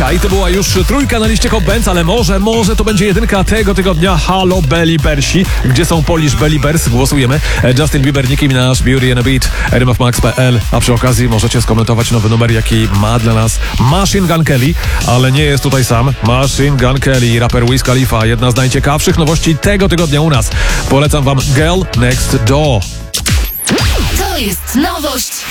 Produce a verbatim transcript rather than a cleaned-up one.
dzisiaj to była już trójka na liście Hot Bands, ale może, może to będzie jedynka tego tygodnia. Halo Beliebersi. Gdzie są Polish Beliebers? Głosujemy. Justin Bieber, Nicki Minaj, Beauty and a Beat, r m f max kropka p l. A przy okazji możecie skomentować nowy numer, jaki ma dla nas Machine Gun Kelly, ale nie jest tutaj sam. Machine Gun Kelly, raper Wiz Khalifa. Jedna z najciekawszych nowości tego tygodnia u nas. Polecam wam Girl Next Door. To jest nowość